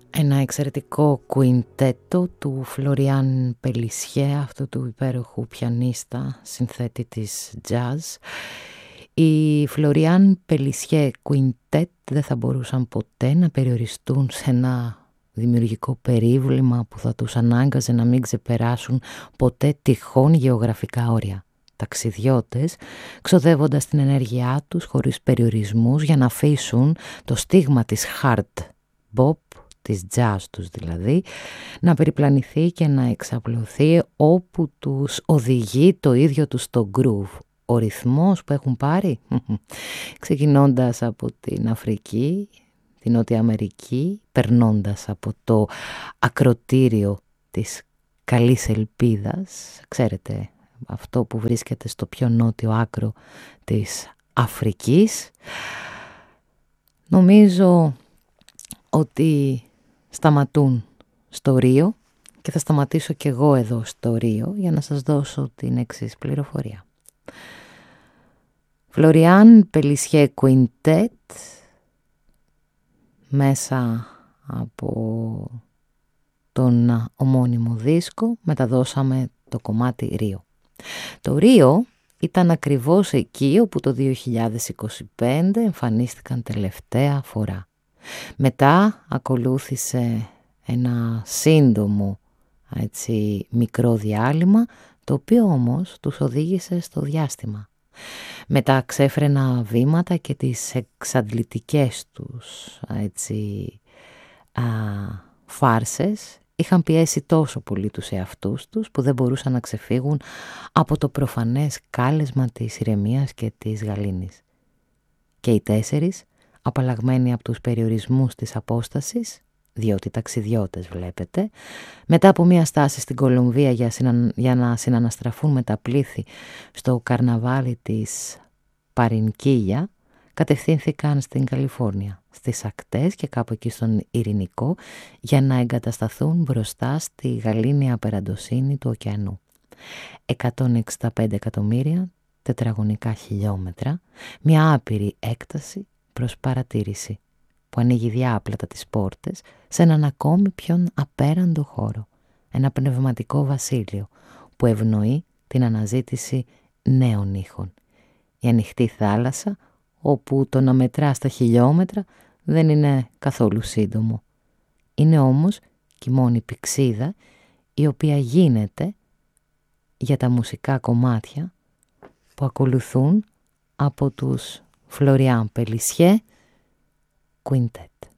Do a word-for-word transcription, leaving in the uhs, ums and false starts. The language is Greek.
Ένα εξαιρετικό κουιντέτο του Φλωριάν Πελισιέ, αυτού του υπέροχου πιανίστα, συνθέτη της jazz. Οι Φλωριάν Πελισιέ κουιντέτ δεν θα μπορούσαν ποτέ να περιοριστούν σε ένα δημιουργικό περίβλημα που θα τους ανάγκαζε να μην ξεπεράσουν ποτέ τυχόν γεωγραφικά όρια. Ταξιδιώτες, ξοδεύοντας την ενέργειά τους χωρίς περιορισμούς για να αφήσουν το στίγμα της hard bop, της jazz τους δηλαδή, να περιπλανηθεί και να εξαπλωθεί όπου τους οδηγεί το ίδιο τους το groove. Ο ρυθμός που έχουν πάρει, ξεκινώντας από την Αφρική, την Νότια Αμερική, περνώντας από το ακροτήριο της Καλής Ελπίδας, ξέρετε, αυτό που βρίσκεται στο πιο νότιο άκρο της Αφρικής. Νομίζω ότι σταματούν στο Ρίο και θα σταματήσω κι εγώ εδώ στο Ρίο για να σας δώσω την εξής πληροφορία. Φλωριάν Πελισιέ Κουιντέτ, μέσα από τον ομώνυμο δίσκο μεταδώσαμε το κομμάτι Ρίο. Το Ρίο ήταν ακριβώς εκεί όπου το δύο χιλιάδες είκοσι πέντε εμφανίστηκαν τελευταία φορά. Μετά ακολούθησε ένα σύντομο, έτσι, μικρό διάλειμμα, το οποίο όμως τους οδήγησε στο διάστημα. Με τα ξέφρενα βήματα και τις εξαντλητικές τους, έτσι, α, φάρσες είχαν πιέσει τόσο πολύ τους εαυτούς τους που δεν μπορούσαν να ξεφύγουν από το προφανές κάλεσμα της ηρεμίας και της γαλήνης. Και οι τέσσερις, απαλλαγμένοι από τους περιορισμούς της απόστασης, διότι ταξιδιώτες βλέπετε, μετά από μια στάση στην Κολομβία για, συνα... για να συναναστραφούν με τα πλήθη στο καρναβάλι της Παρινκίγια, κατευθύνθηκαν στην Καλιφόρνια, στις ακτές και κάπου εκεί στον Ειρηνικό, για να εγκατασταθούν μπροστά στη γαλήνια απεραντοσύνη του ωκεανού. εκατόν εξήντα πέντε εκατομμύρια τετραγωνικά χιλιόμετρα, μια άπειρη έκταση προς παρατήρηση, που ανοίγει διάπλατα τις πόρτες σε έναν ακόμη πιο απέραντο χώρο, ένα πνευματικό βασίλειο που ευνοεί την αναζήτηση νέων ήχων. Η ανοιχτή θάλασσα, όπου το να μετρά στα χιλιόμετρα δεν είναι καθόλου σύντομο. Είναι όμως και η μόνη πηξίδα η οποία γίνεται για τα μουσικά κομμάτια που ακολουθούν από τους Φλωριάν Πελισιέ Κουιντέτ.